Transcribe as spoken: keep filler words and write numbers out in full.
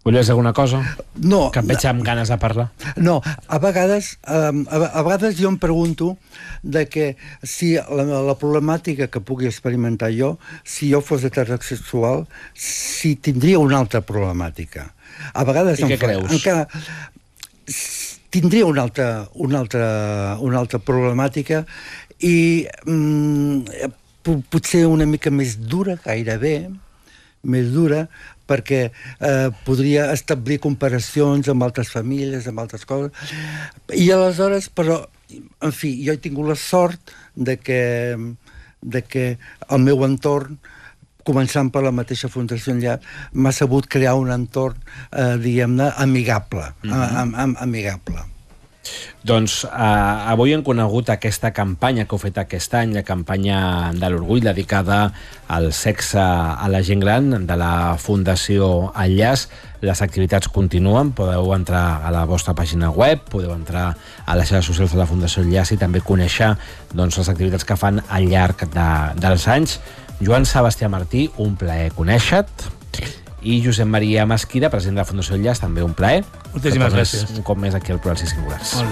Volies alguna cosa? No. Que em veig amb ganes de parlar. No, a vegades, um, a, a vegades jo em pregunto de que si la, la problemàtica que pugui experimentar jo, si jo fos heterosexual, si tindria una altra problemàtica. A vegades... I què fa, creus? Encara, tindria una altra, una altra, una altra problemàtica i mm, potser una mica més dura, gairebé, més dura, perquè eh, podria establir comparacions amb altres famílies, amb altres coses. I aleshores, però, en fi, jo he tingut la sort de que, de que el meu entorn, començant per la mateixa Fundació Enllà, m'ha sabut crear un entorn, eh, diguem-ne, amigable. Mm-hmm. am, am, amigable. Doncs eh, avui hem conegut aquesta campanya que heu fet aquest any, la campanya de l'orgull dedicada al sexe a la gent gran de la Fundació Enllaç. Les activitats continuen, podeu entrar a la vostra pàgina web, podeu entrar a les xarxes socials de la Fundació Enllaç i també conèixer doncs, les activitats que fan al llarg de, dels anys. Joan Sebastià Martí, un plaer conèixer-te. I Josep Maria Mesquida, president de la Fundació Enllaç, també un plaer. Moltíssimes gràcies. Un cop més aquí al Plurals i Singulars.